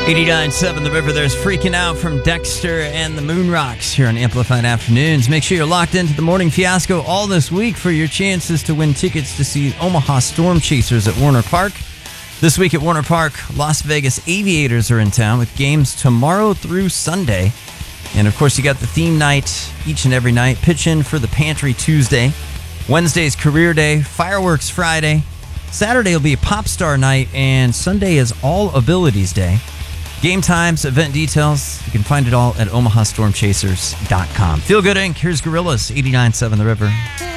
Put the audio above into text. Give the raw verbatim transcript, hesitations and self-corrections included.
eighty-nine point seven The River. There's Freaking Out from Dexter and the Moon Rocks here on Amplified Afternoons. Make sure you're locked into the Morning Fiasco all this week for your chances to win tickets to see Omaha Storm Chasers at Warner Park. This week at Warner Park, Las Vegas Aviators are in town with games tomorrow through Sunday. And of course, you got the theme night each and every night. Pitch in for the Pantry Tuesday. Wednesday's Career Day. Fireworks Friday. Saturday will be a pop star night. And Sunday is All Abilities Day. Game times, event details, you can find it all at omaha storm chasers dot com. Feel Good Incorporated. Here's Gorillaz, eighty-nine point seven The River.